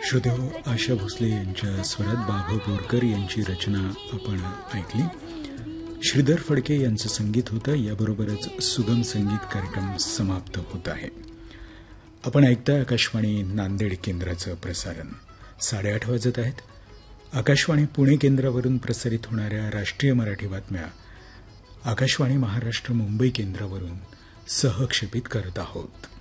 श्रोतेहो, आशा भोसले यांच्या स्वरात बाबू बोरकर यांची रचना आपण ऐकली. श्रीधर फडके यांचं संगीत होतं. याबरोबरच सुगम संगीत कार्यक्रम समाप्त होत आहे. आपण ऐकता आकाशवाणी नांदेड केंद्राचं प्रसारण. 8:30 वाजत आहेत. आकाशवाणी पुणे केंद्रावरून प्रसारित होणाऱ्या राष्ट्रीय मराठी बातम्या आकाशवाणी महाराष्ट्र मुंबई केंद्रावरून सहक्षेपित करत आहोत.